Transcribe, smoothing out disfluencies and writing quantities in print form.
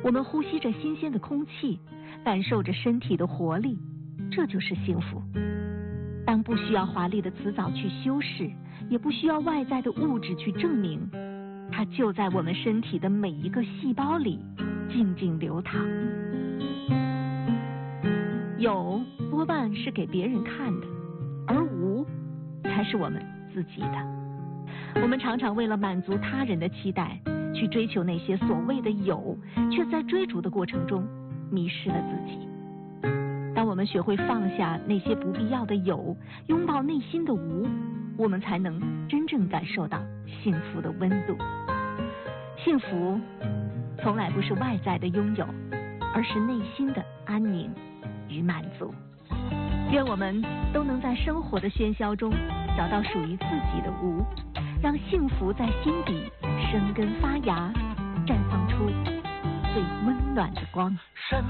我们呼吸着新鲜的空气，感受着身体的活力，这就是幸福。当不需要华丽的辞藻去修饰，也不需要外在的物质去证明，它就在我们身体的每一个细胞里静静流淌。有多半是给别人看的，而无才是我们自己的。我们常常为了满足他人的期待，去追求那些所谓的有，却在追逐的过程中迷失了自己。当我们学会放下那些不必要的有，拥抱内心的无，我们才能真正感受到幸福的温度。幸福从来不是外在的拥有，而是内心的安宁与满足。愿我们都能在生活的喧嚣中找到属于自己的无，让幸福在心底生根发芽，绽放出最温暖的光。 身